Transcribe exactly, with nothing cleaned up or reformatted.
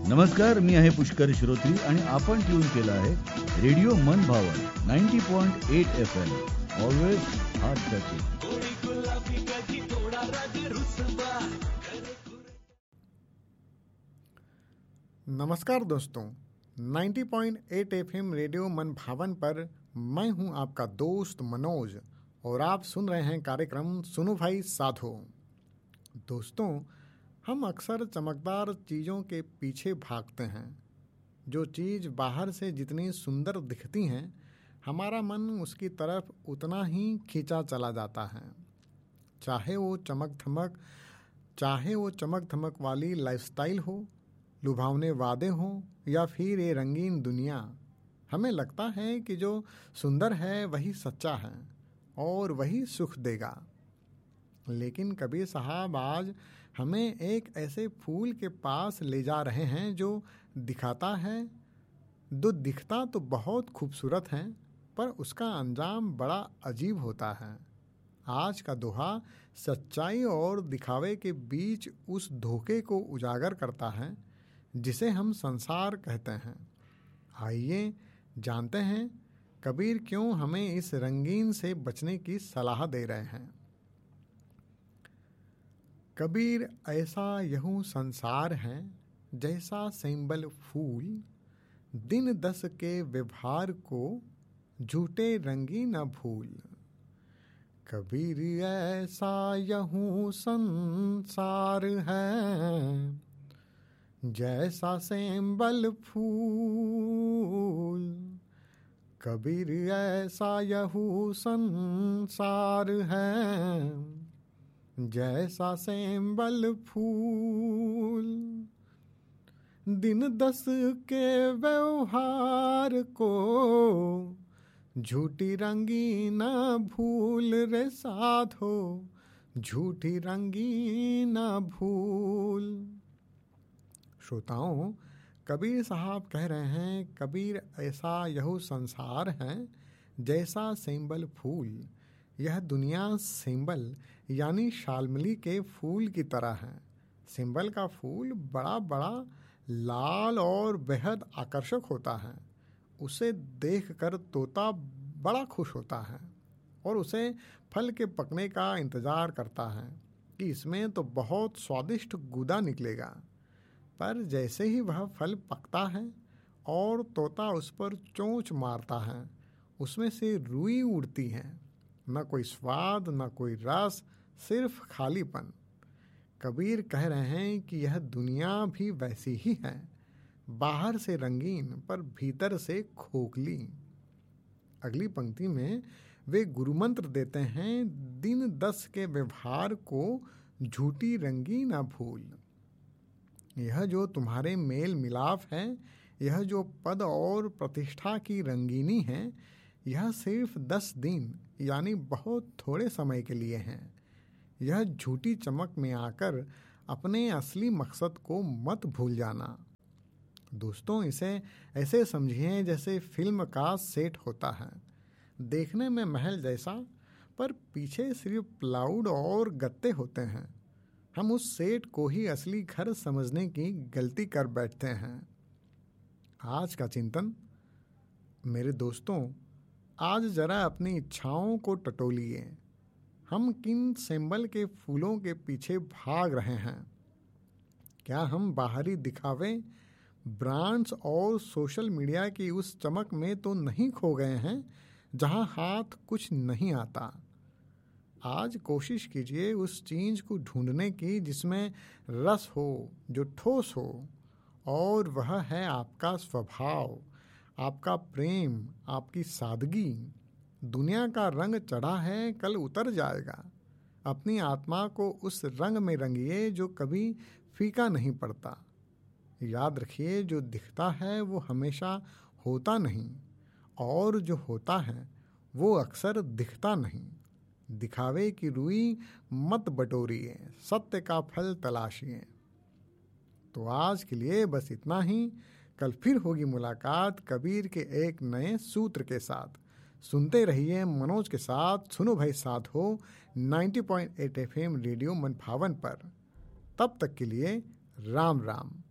नमस्कार, मी आहे पुष्कर श्रोत्री आणि आपण ट्यून केलं आहे रेडिओ मन भावन ninety point eight F M. Always heart touching. नमस्कार दोस्तों, ninety point eight F M radio मन भावन पर मैं हूं आपका दोस्त मनोज और आप सुन रहे हैं कार्यक्रम सुनो भाई साधो. दोस्तों, हम अक्सर चमकदार चीज़ों के पीछे भागते हैं. जो चीज़ बाहर से जितनी सुंदर दिखती हैं, हमारा मन उसकी तरफ उतना ही खींचा चला जाता है. चाहे वो चमक धमक चाहे वो चमक धमक वाली लाइफस्टाइल हो, लुभावने वादे हों या फिर ये रंगीन दुनिया. हमें लगता है कि जो सुंदर है वही सच्चा है और वही सुख देगा. लेकिन कबीर साहब आज हमें एक ऐसे फूल के पास ले जा रहे हैं जो दिखाता है, जो दिखता तो बहुत खूबसूरत है, पर उसका अंजाम बड़ा अजीब होता है. आज का दोहा सच्चाई और दिखावे के बीच उस धोखे को उजागर करता है जिसे हम संसार कहते हैं. आइए जानते हैं कबीर क्यों हमें इस रंगीन से बचने की सलाह दे रहे हैं. कबीर ऐसा यहूँ संसार है जैसा सिंबल फूल, दिन दस के व्यवहार को झूठे रंगी न भूल. कबीर ऐसा यहूँ संसार है जैसा सिंबल फूल. कबीर ऐसा यहूँ संसार है जैसा सिंबल फूल. दिन दस के व्यवहार को झूठी रंगी न भूल रे साधो, झूठी रंगी न भूल. श्रोताओं, कबीर साहब कह रहे हैं कबीर ऐसा यह संसार है जैसा सिंबल फूल. यह दुनिया सिंबल यानी शालमली के फूल की तरह है. सिंबल का फूल बड़ा बड़ा लाल और बेहद आकर्षक होता है. उसे देखकर तोता बड़ा खुश होता है और उसे फल के पकने का इंतज़ार करता है कि इसमें तो बहुत स्वादिष्ट गूदा निकलेगा. पर जैसे ही वह फल पकता है और तोता उस पर चोंच मारता है, उसमें से रुई उड़ती है. न कोई स्वाद, न कोई रस, सिर्फ खालीपन. कबीर कह रहे हैं कि यह दुनिया भी वैसी ही है, बाहर से रंगीन पर भीतर से खोखली. अगली पंक्ति में वे गुरुमंत्र देते हैं, दिन दस के व्यवहार को झूठी रंगी न भूल. यह जो तुम्हारे मेल मिलाप है, यह जो पद और प्रतिष्ठा की रंगीनी है, यह सिर्फ दस दिन यानी बहुत थोड़े समय के लिए हैं. यह झूठी चमक में आकर अपने असली मकसद को मत भूल जाना. दोस्तों, इसे ऐसे समझिए जैसे फिल्म का सेट होता है, देखने में महल जैसा, पर पीछे सिर्फ प्लाउड और गत्ते होते हैं. हम उस सेट को ही असली घर समझने की गलती कर बैठते हैं. आज का चिंतन. मेरे दोस्तों, आज जरा अपनी इच्छाओं को टटोलिए. हम किन सिंबल के फूलों के पीछे भाग रहे हैं? क्या हम बाहरी दिखावे, ब्रांड्स और सोशल मीडिया की उस चमक में तो नहीं खो गए हैं जहां हाथ कुछ नहीं आता? आज कोशिश कीजिए उस चीज़ को ढूंढने की जिसमें रस हो, जो ठोस हो, और वह है आपका स्वभाव, आपका प्रेम, आपकी सादगी. दुनिया का रंग चढ़ा है, कल उतर जाएगा. अपनी आत्मा को उस रंग में रंगिए जो कभी फीका नहीं पड़ता. याद रखिए, जो दिखता है वो हमेशा होता नहीं, और जो होता है वो अक्सर दिखता नहीं. दिखावे की रुई मत बटोरिए, सत्य का फल तलाशिए. तो आज के लिए बस इतना ही. कल फिर होगी मुलाकात कबीर के एक नए सूत्र के साथ. सुनते रहिए मनोज के साथ सुनो भाई साधो ninety point eight F M radio मन भावन पर. तब तक के लिए राम राम.